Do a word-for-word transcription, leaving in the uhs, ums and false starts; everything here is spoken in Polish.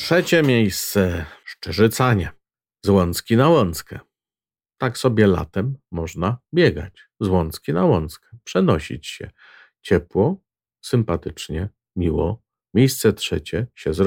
Trzecie miejsce. Szczerzycanie. Z Łącki na Łąckę. Tak sobie latem można biegać. Z Łącki na Łąckę. Przenosić się. Ciepło, sympatycznie, miło. Miejsce trzecie się zrobi.